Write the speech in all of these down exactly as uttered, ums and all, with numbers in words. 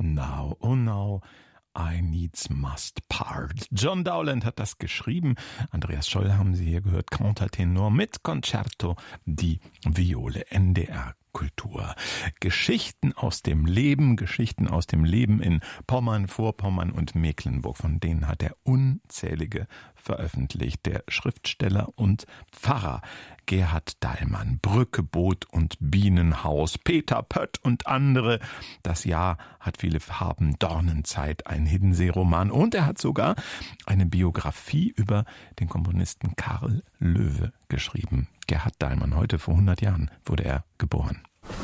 Now, oh now, I needs must part. John Dowland hat das geschrieben. Andreas Scholl haben Sie hier gehört. Countertenor mit Concerto di Viole, N D R Kultur. Geschichten aus dem Leben, Geschichten aus dem Leben in Pommern, Vorpommern und Mecklenburg. Von denen hat er unzählige veröffentlicht. Der Schriftsteller und Pfarrer Gerhard Dallmann, Brücke, Boot und Bienenhaus, Peter Pött und andere. Das Jahr hat viele Farben, Dornenzeit, ein Hiddensee-Roman und er hat sogar eine Biografie über den Komponisten Karl Löwe geschrieben. Gerhard Dallmann, heute vor hundert Jahren wurde er geboren.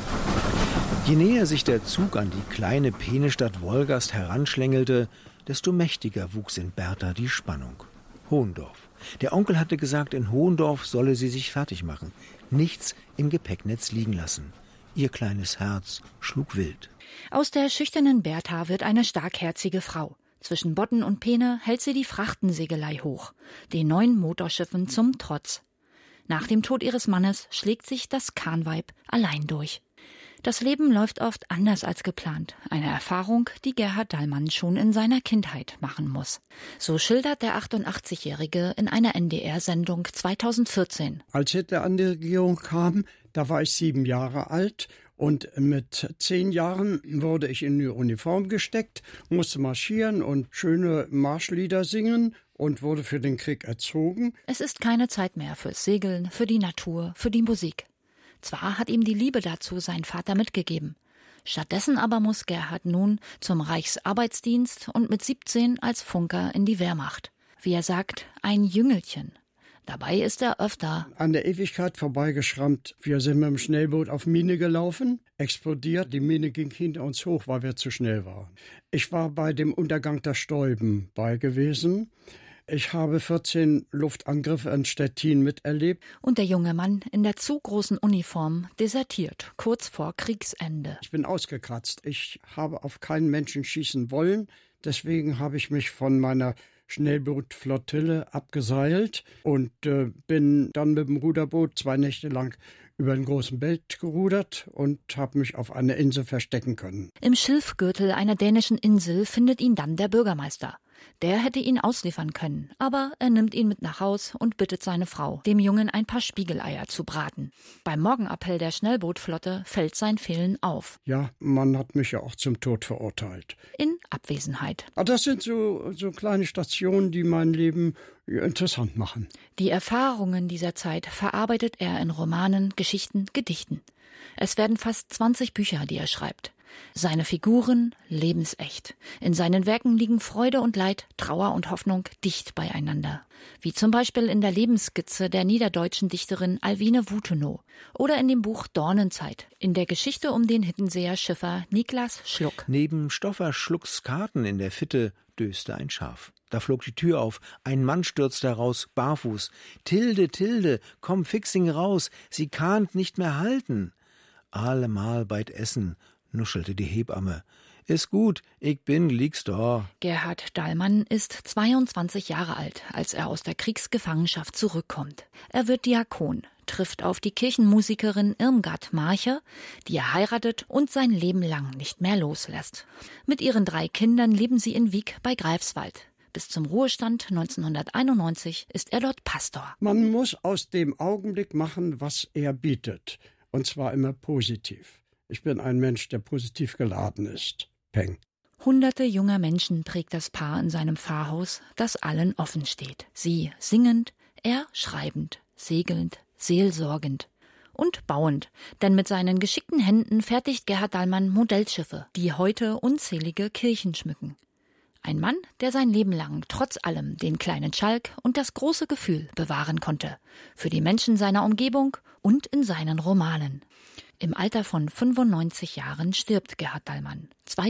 Je näher sich der Zug an die kleine Penestadt Wolgast heranschlängelte, desto mächtiger wuchs in Bertha die Spannung. Hohendorf. Der Onkel hatte gesagt, in Hohendorf solle sie sich fertig machen, nichts im Gepäcknetz liegen lassen. Ihr kleines Herz schlug wild. Aus der schüchternen Bertha wird eine starkherzige Frau. Zwischen Bodden und Peene hält sie die Frachtensegelei hoch, den neuen Motorschiffen zum Trotz. Nach dem Tod ihres Mannes schlägt sich das Kahnweib allein durch. Das Leben läuft oft anders als geplant. Eine Erfahrung, die Gerhard Dallmann schon in seiner Kindheit machen muss. So schildert der achtundachtzigjährige in einer N D R-Sendung zweitausendvierzehn. Als Hitler an die Regierung kam, da war ich sieben Jahre alt und mit zehn Jahren wurde ich in die Uniform gesteckt, musste marschieren und schöne Marschlieder singen und wurde für den Krieg erzogen. Es ist keine Zeit mehr fürs Segeln, für die Natur, für die Musik. Zwar hat ihm die Liebe dazu sein Vater mitgegeben. Stattdessen aber muss Gerhard nun zum Reichsarbeitsdienst und mit siebzehn als Funker in die Wehrmacht. Wie er sagt, ein Jüngelchen. Dabei ist er öfter an der Ewigkeit vorbeigeschrammt. Wir sind mit dem Schnellboot auf Mine gelaufen, explodiert. Die Mine ging hinter uns hoch, weil wir zu schnell waren. Ich war bei dem Untergang der Stäuben bei gewesen. Ich habe vierzehn Luftangriffe in Stettin miterlebt. Und der junge Mann in der zu großen Uniform desertiert, kurz vor Kriegsende. Ich bin ausgekratzt. Ich habe auf keinen Menschen schießen wollen. Deswegen habe ich mich von meiner Schnellbootflottille abgeseilt und äh, bin dann mit dem Ruderboot zwei Nächte lang über den großen Belt gerudert und habe mich auf einer Insel verstecken können. Im Schilfgürtel einer dänischen Insel findet ihn dann der Bürgermeister. Der hätte ihn ausliefern können, aber er nimmt ihn mit nach Haus und bittet seine Frau, dem Jungen ein paar Spiegeleier zu braten. Beim Morgenappell der Schnellbootflotte fällt sein Fehlen auf. Ja, man hat mich ja auch zum Tod verurteilt. In Abwesenheit. Aber das sind so, so kleine Stationen, die mein Leben interessant machen. Die Erfahrungen dieser Zeit verarbeitet er in Romanen, Geschichten, Gedichten. Es werden fast zwanzig Bücher, die er schreibt. Seine Figuren lebensecht. In seinen Werken liegen Freude und Leid, Trauer und Hoffnung dicht beieinander. Wie zum Beispiel in der Lebensskizze der niederdeutschen Dichterin Alwine Wutenow oder in dem Buch Dornenzeit, in der Geschichte um den Hiddenseer Schiffer Niklas Schluck. Neben Stoffer Schlucks Karten in der Fitte döste ein Schaf. Da flog die Tür auf, ein Mann stürzte heraus, barfuß. »Tilde, Tilde, komm fixing raus, sie kan't nicht mehr halten.« »Allemal beit essen«, nuschelte die Hebamme. »Ist gut, ich bin, liegst da.« Gerhard Dallmann ist zweiundzwanzig Jahre alt, als er aus der Kriegsgefangenschaft zurückkommt. Er wird Diakon, trifft auf die Kirchenmusikerin Irmgard Marche, die er heiratet und sein Leben lang nicht mehr loslässt. Mit ihren drei Kindern leben sie in Wiek bei Greifswald. Bis zum Ruhestand neunzehnhunderteinundneunzig ist er dort Pastor. Man muss aus dem Augenblick machen, was er bietet. Und zwar immer positiv. Ich bin ein Mensch, der positiv geladen ist. Peng. Hunderte junger Menschen prägt das Paar in seinem Pfarrhaus, das allen offen steht. Sie singend, er schreibend, segelnd, seelsorgend und bauend. Denn mit seinen geschickten Händen fertigt Gerhard Dallmann Modellschiffe, die heute unzählige Kirchen schmücken. Ein Mann, der sein Leben lang trotz allem den kleinen Schalk und das große Gefühl bewahren konnte. Für die Menschen seiner Umgebung und in seinen Romanen. Im Alter von fünfundneunzig Jahren stirbt Gerhard Dallmann,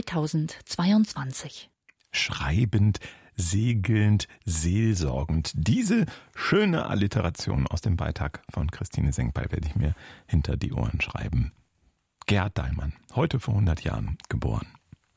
zweitausendzweiundzwanzig. Schreibend, segelnd, seelsorgend. Diese schöne Alliteration aus dem Beitrag von Christine Senkbeil werde ich mir hinter die Ohren schreiben. Gerhard Dallmann, heute vor hundert Jahren geboren.